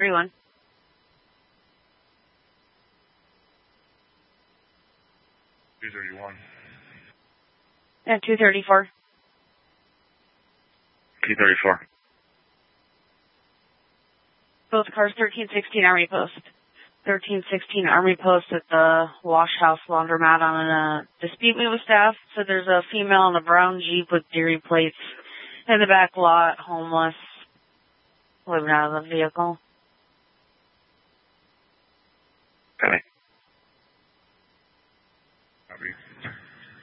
231. Yeah, 234. 234. Both cars, 1316 Army Post. 1316 Army Post at the Wash House Laundromat on a dispute with staff. So there's a female in a brown Jeep with Deere plates in the back lot, homeless, living out of the vehicle. Okay.